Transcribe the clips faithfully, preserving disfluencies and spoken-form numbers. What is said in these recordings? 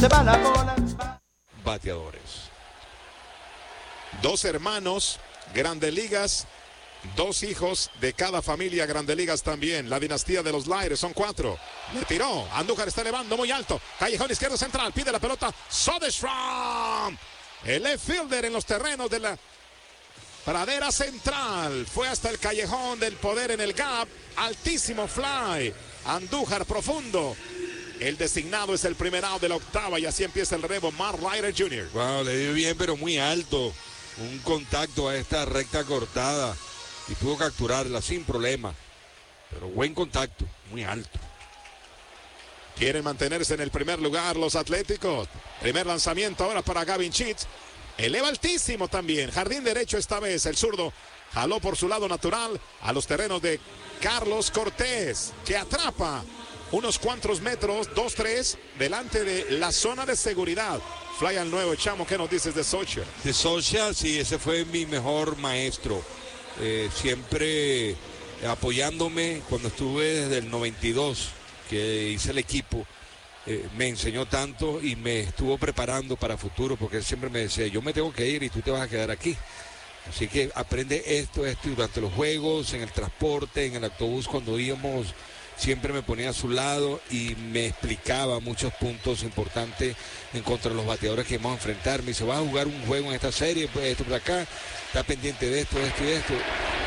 se va la bola. Bateadores. Dos hermanos, Grandes Ligas. Dos hijos de cada familia, Grandes Ligas también. La dinastía de los Laires, son cuatro. Le tiró, Andújar está elevando muy alto. Callejón izquierdo central, pide la pelota Soderstrom. El left fielder en los terrenos de la pradera central. Fue hasta el callejón del poder en el gap. Altísimo fly. Andújar profundo. El designado es el primer out de la octava y así empieza el relevo. Mark Leiter junior Wow, le dio bien, pero muy alto. Un contacto a esta recta cortada. Y pudo capturarla sin problema. Pero buen contacto, muy alto. Quieren mantenerse en el primer lugar los Atléticos. Primer lanzamiento ahora para Gavin Sheets. Eleva altísimo también. Jardín derecho esta vez. El zurdo jaló por su lado natural a los terrenos de Carlos Cortés, que atrapa unos cuantos metros, dos tres, delante de la zona de seguridad. Fly al nuevo, Chamo, ¿qué nos dices de Socha? De Socha, sí, ese fue mi mejor maestro. Eh, siempre apoyándome cuando estuve desde el noventa y dos que hice el equipo, eh, me enseñó tanto y me estuvo preparando para futuro, porque él siempre me decía, yo me tengo que ir y tú te vas a quedar aquí, así que aprende esto, esto, y durante los juegos, en el transporte, en el autobús cuando íbamos, siempre me ponía a su lado y me explicaba muchos puntos importantes en contra de los bateadores que íbamos a enfrentar. Me dice, vas a jugar un juego en esta serie, pues esto por acá, está pendiente de esto, de esto y de esto.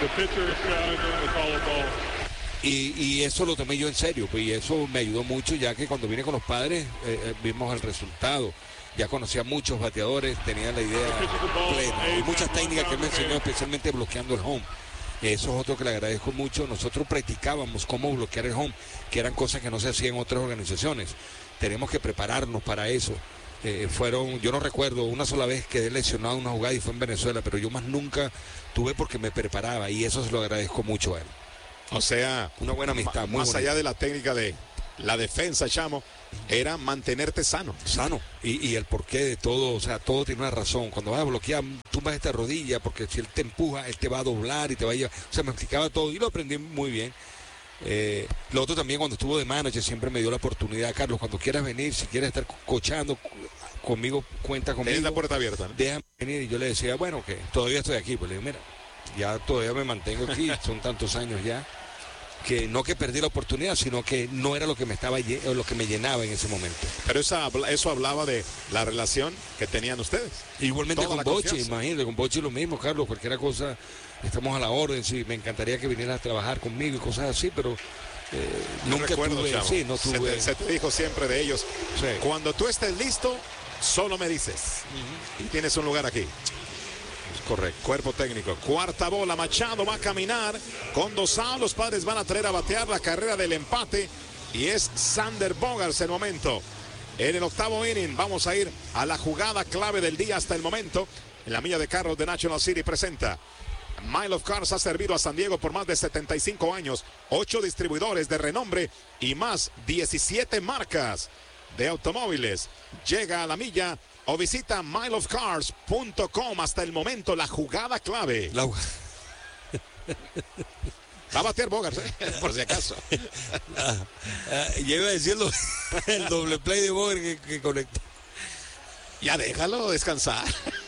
Y, y eso lo tomé yo en serio, pues, y eso me ayudó mucho, ya que cuando vine con los padres eh, eh, vimos el resultado. Ya conocía muchos bateadores, tenía la idea plena. Y muchas técnicas que él me enseñó, especialmente bloqueando el home. Eso es otro que le agradezco mucho. Nosotros practicábamos cómo bloquear el home, que eran cosas que no se hacían en otras organizaciones. Tenemos que prepararnos para eso. Eh, fueron, yo no recuerdo, una sola vez quedé lesionado en una jugada y fue en Venezuela, pero yo más nunca tuve porque me preparaba y eso se lo agradezco mucho a él. O sea, una buena amistad. Muy más bonita. allá de la técnica de la defensa, Chamo, era mantenerte sano. Sano. Y, y el porqué de todo, o sea, todo tiene una razón. Cuando vas a bloquear, tumbas esta rodilla, porque si él te empuja, él te va a doblar y te va a llevar. O sea, me explicaba todo y lo aprendí muy bien. Eh, lo otro también, cuando estuvo de manager, siempre me dio la oportunidad, Carlos, cuando quieras venir, si quieres estar coachando conmigo, cuenta conmigo. Tienes la puerta abierta, ¿no? Déjame venir. Y yo le decía, bueno, que todavía estoy aquí. Pues le digo, mira, ya todavía me mantengo aquí, son tantos años ya, que no que perdí la oportunidad, sino que no era lo que me estaba lo que me llenaba en ese momento. Pero esa, eso hablaba de la relación que tenían ustedes. Igualmente Toda con Bochi, imagínate, con Bochi lo mismo, Carlos, cualquier cosa, estamos a la orden, sí, me encantaría que vinieras a trabajar conmigo y cosas así, pero eh, nunca recuerdo, tuve, Chavo, sí, no tuve. Se te, se te dijo siempre de ellos, sí. Cuando tú estés listo, solo me dices. Uh-huh. Y tienes un lugar aquí. Correcto, cuerpo técnico. Cuarta bola, Machado va a caminar con dos outs. Los padres van a traer a batear la carrera del empate y es Xander Bogaerts el momento. En el octavo inning vamos a ir a la jugada clave del día hasta el momento. En la milla de carros de National City presenta Mile of Cars. Ha servido a San Diego por más de setenta y cinco años. ocho distribuidores de renombre y más diecisiete marcas de automóviles. Llega a la milla o visita mile of cars punto com. Hasta el momento la jugada clave. La... Va a batear Bogaerts, ¿eh? Por si acaso. ah, ah, ya iba a decirlo, el doble play de Bogaerts que, que conectó. Ya déjalo descansar.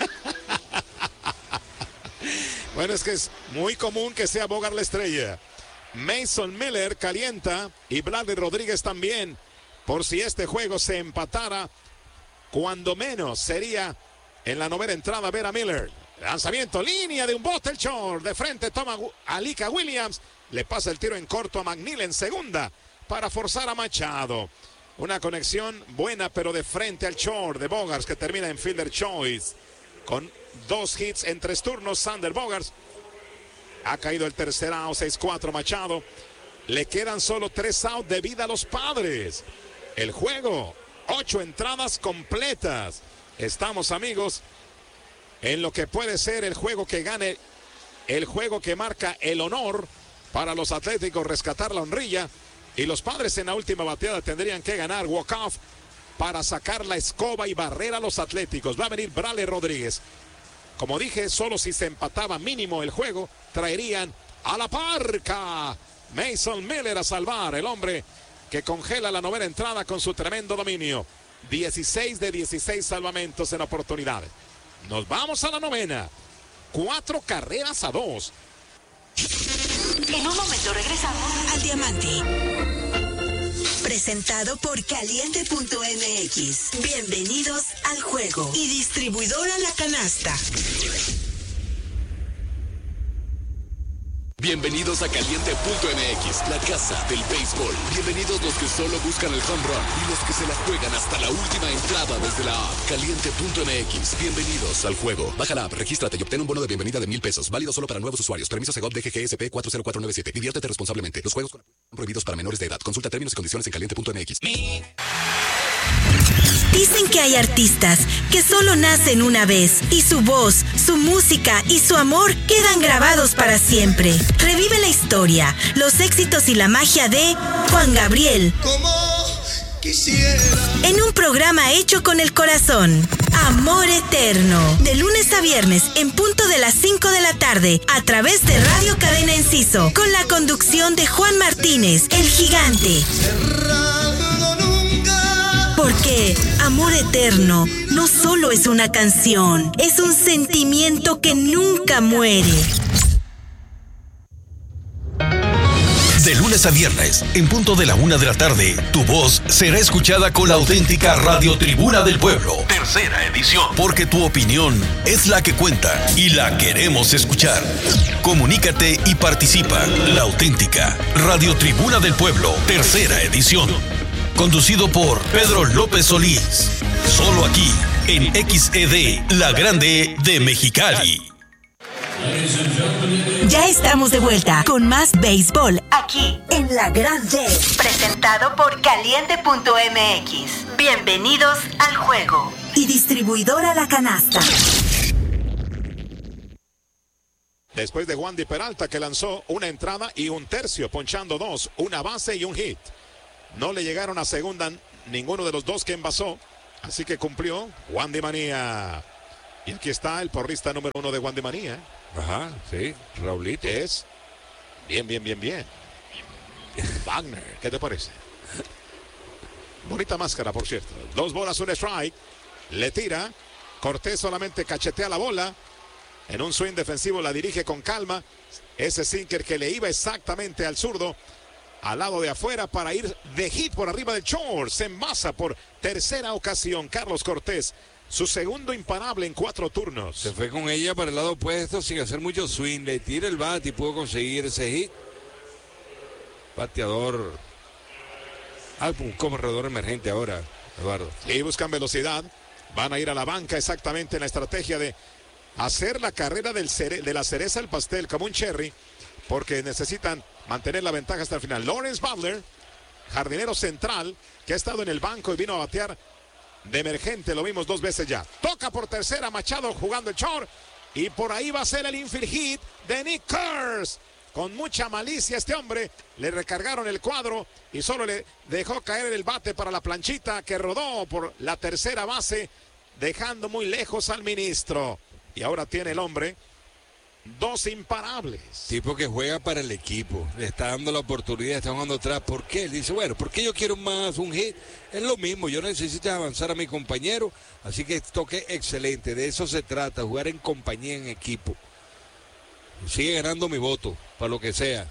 Bueno, es que es muy común que sea Bogaerts la estrella. Mason Miller calienta y Bradley Rodríguez también. Por si este juego se empatara, cuando menos sería en la novena entrada ver a Miller. Lanzamiento, línea de un bote, el short. De frente toma Alika Williams. Le pasa el tiro en corto a McNeil en segunda para forzar a Machado. Una conexión buena, pero de frente al short de Bogaerts, que termina en fielder choice. Con dos hits en tres turnos, Xander Bogaerts. Ha caído el tercer out, seis cuatro Machado. Le quedan solo tres outs de vida a los padres. El juego, ocho entradas completas. Estamos, amigos, en lo que puede ser el juego que gane, el juego que marca el honor para los Atléticos, rescatar la honrilla. Y los padres en la última bateada tendrían que ganar walk-off para sacar la escoba y barrer a los Atléticos. Va a venir Bradley Rodríguez. Como dije, solo si se empataba mínimo el juego, traerían a la parca Mason Miller a salvar, el hombre que congela la novena entrada con su tremendo dominio. dieciséis de dieciséis salvamentos en oportunidades. Nos vamos a la novena. Cuatro carreras a dos. En un momento regresamos al Diamante. Presentado por Caliente punto M X. Bienvenidos al juego. Y distribuidora La Canasta. Bienvenidos a Caliente punto M X, la casa del béisbol. Bienvenidos los que solo buscan el home run y los que se la juegan hasta la última entrada desde la app. Caliente punto M X, bienvenidos al juego. Baja la app, regístrate y obtén un bono de bienvenida de mil pesos. Válido solo para nuevos usuarios. Permiso Segov D G G S P cuatro cero cuatro nueve siete. Diviértete responsablemente. Los juegos son prohibidos para menores de edad. Consulta términos y condiciones en Caliente punto M X. Dicen que hay artistas que solo nacen una vez y su voz, su música y su amor quedan grabados para siempre. Revive la historia, los éxitos y la magia de Juan Gabriel. Como quisiera. En un programa hecho con el corazón. Amor Eterno. De lunes a viernes en punto de las cinco de la tarde a través de Radio Cadena Enciso con la conducción de Juan Martínez, el gigante. Porque Amor Eterno no solo es una canción, es un sentimiento que nunca muere. De lunes a viernes, en punto de la una de la tarde, tu voz será escuchada con la auténtica Radio Tribuna del Pueblo. Tercera edición. Porque tu opinión es la que cuenta y la queremos escuchar. Comunícate y participa. La auténtica Radio Tribuna del Pueblo. Tercera edición. Conducido por Pedro López Solís. Solo aquí, en X E D, la grande de Mexicali. Ya estamos de vuelta con más béisbol aquí en La Grande. Presentado por Caliente punto M X. Bienvenidos al juego. Y distribuidora La Canasta. Después de Wandy Peralta, que lanzó una entrada y un tercio, ponchando dos, una base y un hit. No le llegaron a segunda ninguno de los dos que envasó, así que cumplió Wandy Manía. Y aquí está el porrista número uno de Wandy Manía. Ajá, sí, Raulito. Es bien, bien, bien, bien. Wagner, ¿qué te parece? Bonita máscara, por cierto. Dos bolas, un strike. Le tira. Cortés solamente cachetea la bola. En un swing defensivo la dirige con calma. Ese sinker que le iba exactamente al zurdo, al lado de afuera, para ir de hit por arriba del short. Se envasa por tercera ocasión Carlos Cortés. Su segundo imparable en cuatro turnos. Se fue con ella para el lado opuesto sin hacer mucho swing. Le tira el bat y pudo conseguir ese hit. Bateador. Ah, un corredor emergente ahora, Eduardo. Y buscan velocidad. Van a ir a la banca exactamente en la estrategia de hacer la carrera del cere- de la cereza al pastel como un cherry, porque necesitan mantener la ventaja hasta el final. Lawrence Butler, jardinero central, que ha estado en el banco y vino a batear de emergente, lo vimos dos veces ya. Toca por tercera, Machado jugando el short, y por ahí va a ser el infield hit de Nick Kurz. Con mucha malicia este hombre, le recargaron el cuadro y solo le dejó caer el bate para la planchita, que rodó por la tercera base, dejando muy lejos al ministro. Y ahora tiene el hombre dos imparables. Tipo que juega para el equipo, le está dando la oportunidad, está jugando atrás. ¿Por qué? Él dice, bueno, ¿por qué yo quiero más un hit? Es lo mismo, yo necesito avanzar a mi compañero, así que toque excelente. De eso se trata, jugar en compañía, en equipo. Sigue ganando mi voto, para lo que sea.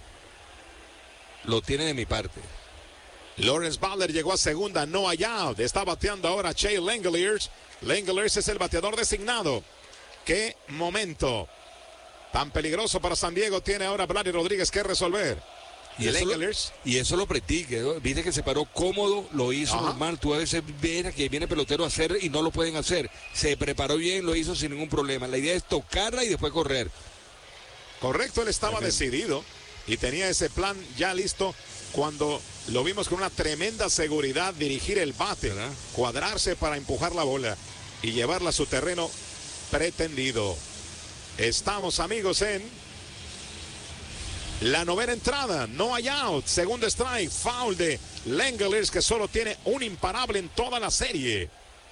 Lo tiene de mi parte. Lawrence Butler llegó a segunda, no hay out. Está bateando ahora Shea Langeliers. Langeliers es el bateador designado. ¡Qué momento tan peligroso para San Diego tiene ahora Vladi Rodríguez que resolver! Y eso, lo, y eso lo practique, ¿no? Viste que se paró cómodo, lo hizo Ajá. normal. Tú a veces ves que viene pelotero a hacer y no lo pueden hacer. Se preparó bien, lo hizo sin ningún problema. La idea es tocarla y después correr. Correcto, él estaba Perfecto. decidido y tenía ese plan ya listo cuando lo vimos con una tremenda seguridad dirigir el bate, ¿verdad? Cuadrarse para empujar la bola y llevarla a su terreno pretendido. Estamos, amigos, en la novena entrada, no hay out, segundo strike, foul de Langeliers, que solo tiene un imparable en toda la serie.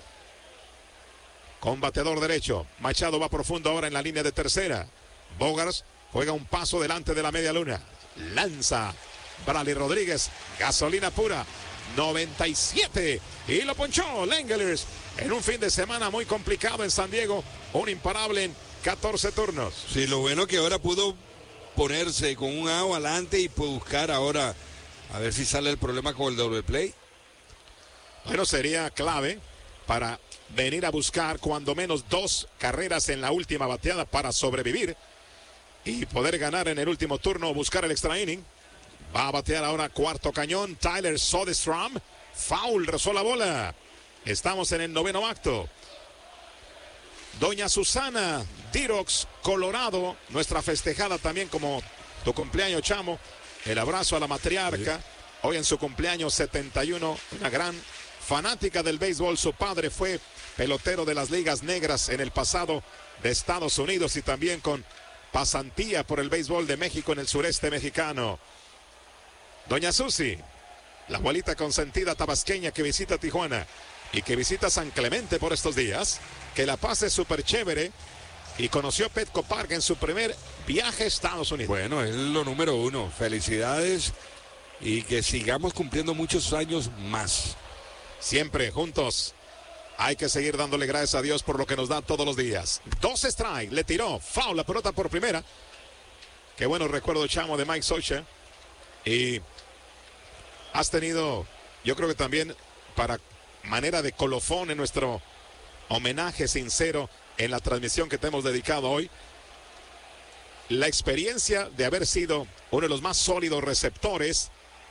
Con bateador derecho, Machado va profundo ahora en la línea de tercera. Bogaerts juega un paso delante de la media luna. Lanza Vladi Rodríguez, gasolina pura. noventa y siete. Y lo ponchó Langeliers en un fin de semana muy complicado en San Diego. Un imparable en catorce turnos. Sí, lo bueno que ahora pudo ponerse con un out adelante y puede buscar ahora a ver si sale el problema con el doble play. Bueno, sería clave para venir a buscar cuando menos dos carreras en la última bateada para sobrevivir y poder ganar en el último turno o buscar el extra inning. Va a batear ahora cuarto cañón Tyler Soderstrom. Foul, rezó la bola. Estamos en el noveno acto. Doña Susana Dirox, Colorado, nuestra festejada también como tu cumpleaños, Chamo. El abrazo a la matriarca. Sí. Hoy en su cumpleaños setenta y uno, una gran fanática del béisbol. Su padre fue pelotero de las ligas negras en el pasado de Estados Unidos y también con pasantía por el béisbol de México en el sureste mexicano. Doña Susi, la abuelita consentida tabasqueña que visita Tijuana y que visita San Clemente por estos días, que la pase súper chévere, y conoció Petco Park en su primer viaje a Estados Unidos. Bueno, es lo número uno. Felicidades y que sigamos cumpliendo muchos años más. Siempre juntos. Hay que seguir dándole gracias a Dios por lo que nos da todos los días. Dos strike, le tiró, foul, la pelota por primera. Qué bueno recuerdo, Chamo, de Mike Socha. Y has tenido, yo creo que también para manera de colofón en nuestro homenaje sincero en la transmisión que te hemos dedicado hoy, la experiencia de haber sido uno de los más sólidos receptores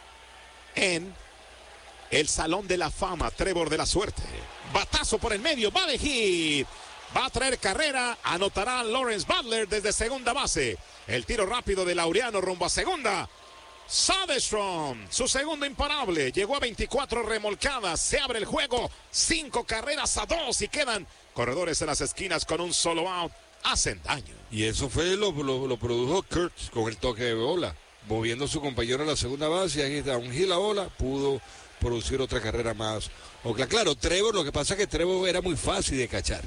en el Salón de la Fama, Trevor de la Suerte. Batazo por el medio, va de hit, va a traer carrera, anotará Lawrence Butler desde segunda base. El tiro rápido de Laureano rumbo a segunda. Soderstrom, su segundo imparable, llegó a veinticuatro remolcadas, se abre el juego, cinco carreras a dos y quedan corredores en las esquinas con un solo out, hacen daño. Y eso fue lo, lo, lo produjo Kurtz con el toque de bola, moviendo a su compañero a la segunda base, y ahí está, un gil a bola, pudo producir otra carrera más. O claro, Trevor, lo que pasa es que Trevor era muy fácil de cachar,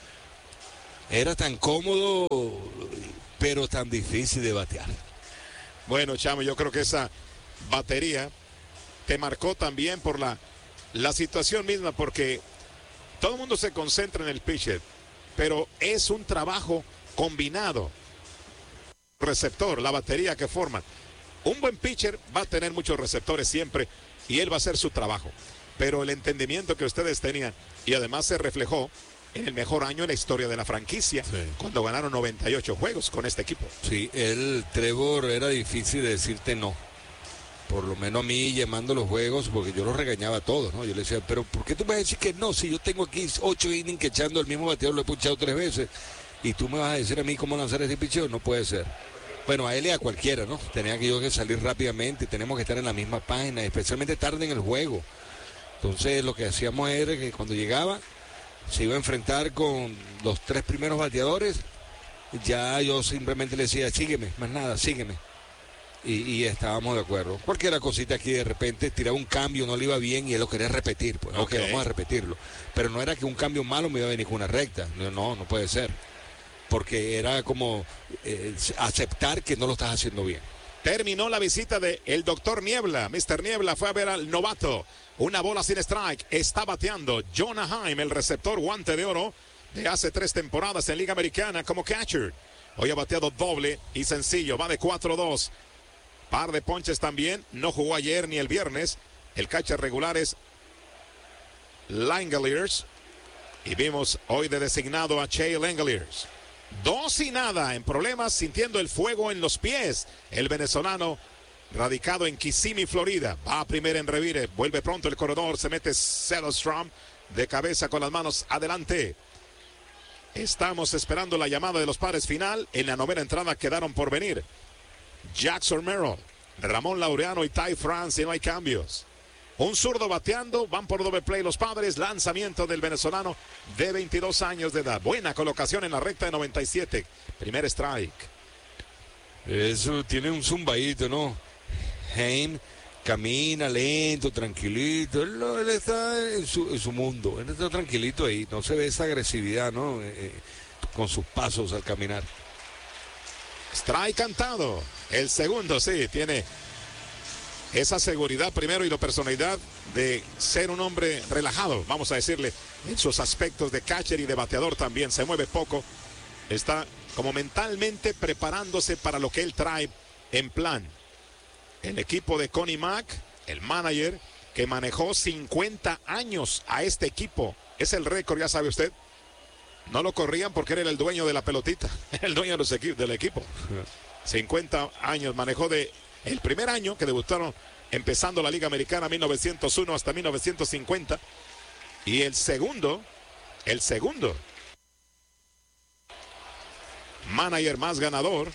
era tan cómodo, pero tan difícil de batear. Bueno, Chamo, yo creo que esa batería te marcó también por la, la situación misma, porque todo el mundo se concentra en el pitcher, pero es un trabajo combinado. Receptor, la batería que forman. Un buen pitcher va a tener muchos receptores siempre y él va a hacer su trabajo. Pero el entendimiento que ustedes tenían, y además se reflejó en el mejor año en la historia de la franquicia, sí, cuando ganaron noventa y ocho juegos con este equipo. Sí, el Trevor era difícil de decirte no. Por lo menos a mí llamando los juegos, porque yo los regañaba a todos, ¿no? Yo le decía, pero ¿por qué tú me vas a decir que no? Si yo tengo aquí ocho innings que echando el mismo bateador, lo he punchado tres veces, y tú me vas a decir a mí cómo lanzar ese picheo, no puede ser. Bueno, a él y a cualquiera, ¿no? Tenía que yo que salir rápidamente, tenemos que estar en la misma página, especialmente tarde en el juego. Entonces lo que hacíamos era que cuando llegaba, se iba a enfrentar con los tres primeros bateadores, ya yo simplemente le decía, sígueme, más nada, sígueme. Y, y estábamos de acuerdo. Cualquier cosita aquí de repente tiraba un cambio, no le iba bien y él lo quería repetir, pues okay, ok, vamos a repetirlo. Pero no era que un cambio malo me iba a venir con una recta, no, no, no puede ser. Porque era como eh, aceptar que no lo estás haciendo bien. Terminó la visita de el doctor Niebla. mister Niebla fue a ver al novato. Una bola sin strike. Está bateando Jonah Heim, el receptor guante de oro de hace tres temporadas en Liga Americana como catcher. Hoy ha bateado doble y sencillo. Va de cuatro dos. Par de ponches también. No jugó ayer ni el viernes. El catcher regular es Langeliers. Y vimos hoy de designado a Shea Langeliers. Dos y nada en problemas, sintiendo el fuego en los pies. El venezolano, radicado en Kissimmee, Florida, va a primera en revire. Vuelve pronto el corredor, se mete Soderstrom de cabeza con las manos adelante. Estamos esperando la llamada de los pares final. En la novena entrada quedaron por venir Jackson Merrill, Ramón Laureano y Ty France, y no hay cambios. Un zurdo bateando, van por doble play los padres. Lanzamiento del venezolano de veintidós años de edad. Buena colocación en la recta de noventa y siete. Primer strike. Eso tiene un zumbadito, ¿no? Heim camina lento, tranquilito. Él, él está en su, en su mundo. Él está tranquilito ahí. No se ve esa agresividad, ¿no? Eh, con sus pasos al caminar. Strike cantado. El segundo, sí, tiene esa seguridad primero y la personalidad de ser un hombre relajado, vamos a decirle, en sus aspectos de catcher y de bateador también. Se mueve poco, está como mentalmente preparándose para lo que él trae en plan. El equipo de Connie Mack, el manager, que manejó cincuenta años a este equipo. Es el récord, ya sabe usted. No lo corrían porque era el dueño de la pelotita, el dueño de los equipos, del equipo. cincuenta años manejó de el primer año que debutaron empezando la Liga Americana mil novecientos uno hasta mil novecientos cincuenta. Y el segundo, el segundo manager más ganador.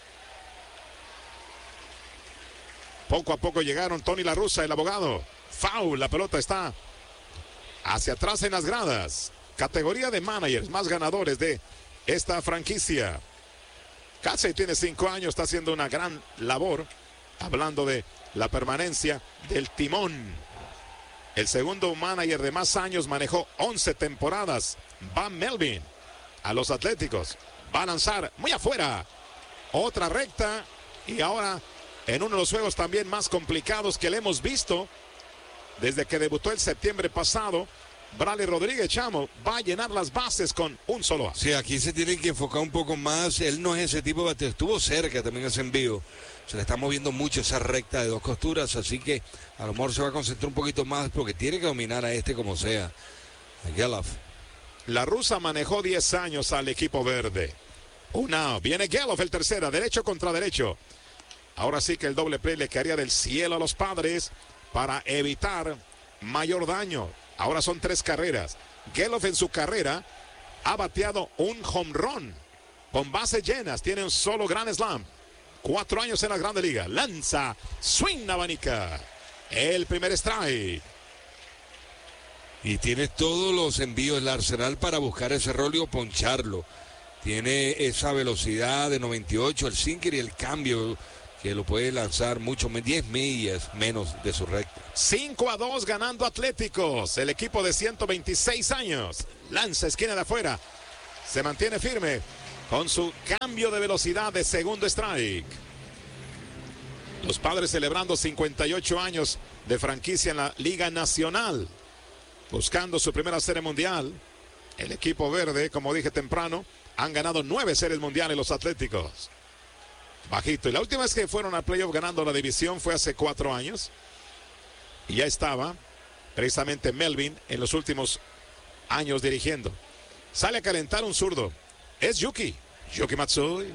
Poco a poco llegaron Tony La Russa, el abogado. Foul, la pelota está hacia atrás en las gradas. Categoría de managers más ganadores de esta franquicia. Casey tiene cinco años, está haciendo una gran labor. Hablando de la permanencia del timón. El segundo manager de más años manejó once temporadas. Van Melvin a los Atléticos. Va a lanzar muy afuera. Otra recta. Y ahora en uno de los juegos también más complicados que le hemos visto desde que debutó el septiembre pasado. Bradley Rodríguez, Chamo, va a llenar las bases con un solo out. Sí, aquí se tiene que enfocar un poco más. Él no es ese tipo de bateador. Estuvo cerca también ese envío. Se le está moviendo mucho esa recta de dos costuras, así que a lo mejor se va a concentrar un poquito más porque tiene que dominar a este como sea. A Gelof. La Russa manejó diez años al equipo verde. Una, viene Gelof, el tercera, derecho contra derecho. Ahora sí que el doble play le caería del cielo a los Padres para evitar mayor daño. Ahora son tres carreras. Gelof en su carrera ha bateado un home run con bases llenas. Tiene un solo Grand Slam. Cuatro años en la Grande Liga. Lanza, swing, abanica. El primer strike. Y tiene todos los envíos del arsenal para buscar ese rol y poncharlo. Tiene esa velocidad de noventa y ocho, el sinker y el cambio que lo puede lanzar mucho, diez millas menos de su recta. cinco a dos ganando Atléticos. El equipo de ciento veintiséis años. Lanza, esquina de afuera. Se mantiene firme con su cambio de velocidad de segundo strike. Los Padres celebrando cincuenta y ocho años de franquicia en la Liga Nacional. Buscando su primera serie mundial. El equipo verde, como dije temprano, han ganado nueve series mundiales los Atléticos. Bajito. Y la última vez que fueron a playoff ganando la división fue hace cuatro años. Y ya estaba precisamente Melvin en los últimos años dirigiendo. Sale a calentar un zurdo. Es Yuki. Yuki Matsui.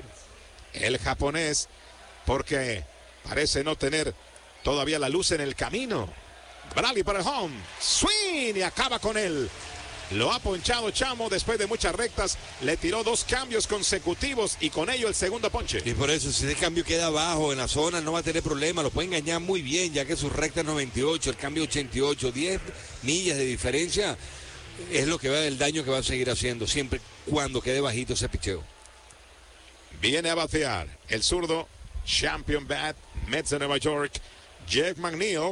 El japonés. Porque parece no tener todavía la luz en el camino. Bradley para el home. Swing y acaba con él. Lo ha ponchado Chamo después de muchas rectas. Le tiró dos cambios consecutivos y con ello el segundo ponche. Y por eso, si ese cambio queda abajo en la zona, no va a tener problema. Lo puede engañar muy bien, ya que su recta es noventa y ocho, el cambio ochenta y ocho, diez millas de diferencia. Es lo que va del daño que va a seguir haciendo, siempre cuando quede bajito ese picheo. Viene a batear el zurdo, champion bat, Mets de Nueva York, Jeff McNeil.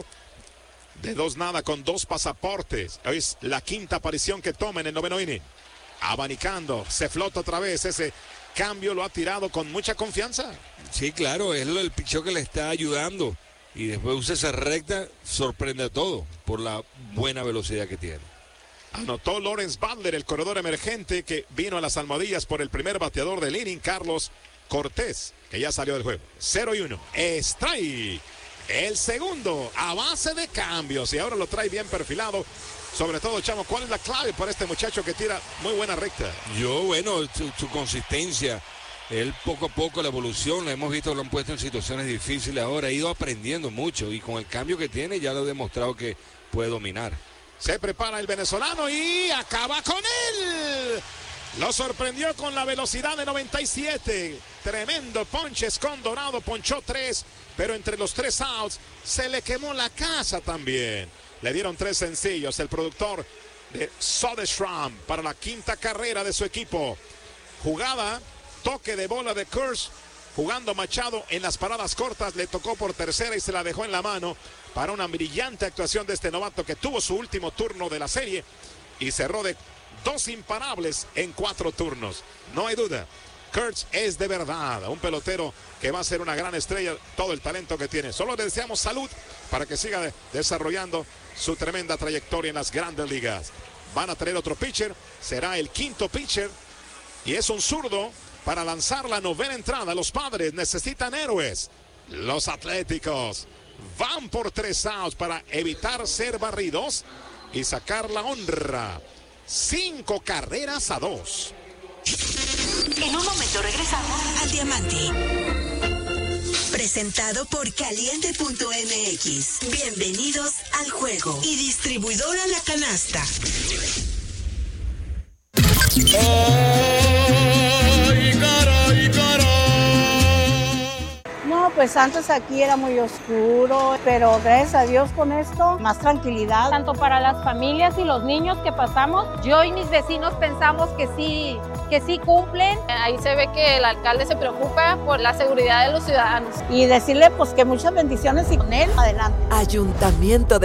De dos nada con dos pasaportes. Es la quinta aparición que toma en el noveno inning. Abanicando, se flota otra vez. Ese cambio lo ha tirado con mucha confianza. Sí, claro, es el picheo que le está ayudando. Y después usa esa recta, sorprende a todo por la buena velocidad que tiene. Anotó Lawrence Butler, el corredor emergente que vino a las almohadillas por el primer bateador del inning, Carlos Cortés, que ya salió del juego. cero y uno. Strike. El segundo a base de cambios y ahora lo trae bien perfilado. Sobre todo, Chamo, ¿cuál es la clave para este muchacho que tira muy buena recta? Yo, bueno, su, su consistencia, él poco a poco la evolución, la hemos visto, lo han puesto en situaciones difíciles ahora, ha ido aprendiendo mucho y con el cambio que tiene ya lo ha demostrado que puede dominar. Se prepara el venezolano y acaba con él. Lo sorprendió con la velocidad de noventa y siete. Tremendo ponches con Dorado, ponchó tres, pero entre los tres outs se le quemó la casa también. Le dieron tres sencillos. El productor de Soderstrom para la quinta carrera de su equipo. Jugada, toque de bola de Kurz, jugando Machado en las paradas cortas, le tocó por tercera y se la dejó en la mano para una brillante actuación de este novato que tuvo su último turno de la serie y cerró de dos imparables en cuatro turnos. No hay duda. Kurtz es de verdad un pelotero que va a ser una gran estrella, todo el talento que tiene. Solo le deseamos salud para que siga de, desarrollando su tremenda trayectoria en las grandes ligas. Van a traer otro pitcher, será el quinto pitcher y es un zurdo para lanzar la novena entrada. Los Padres necesitan héroes. Los Atléticos van por tres outs para evitar ser barridos y sacar la honra. Cinco carreras a dos. En un momento regresamos al Diamante. Presentado por Caliente punto M X. Bienvenidos al juego. Y distribuidora La Canasta. Ay, caray, caray. No, pues antes aquí era muy oscuro, pero gracias a Dios con esto, más tranquilidad. Tanto para las familias y los niños que pasamos, yo y mis vecinos pensamos que sí, que sí cumplen. Ahí se ve que el alcalde se preocupa por la seguridad de los ciudadanos. Y decirle pues que muchas bendiciones y con él, adelante. Ayuntamiento de